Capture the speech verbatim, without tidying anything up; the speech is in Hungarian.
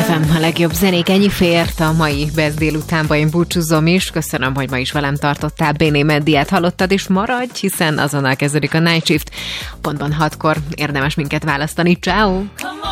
ef em, a legjobb zenék, ennyi fért a mai Best délutánba, én búcsúzom is. Köszönöm, hogy ma is velem tartottál, Béné Meddiát hallottad, és maradj, hiszen azonnal kezdődik a Night Shift. Pontban hatkor érdemes minket választani. Ciao.